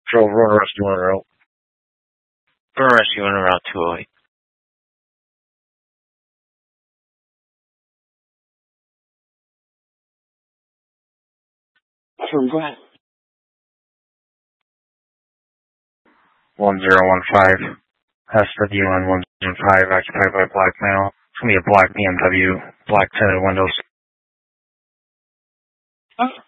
Patrol, Road Rescue on route. Road Rescue on route 208. Go ahead. 1015. SWN 105, occupied by black male. It's going to be a black BMW, black tinted windows.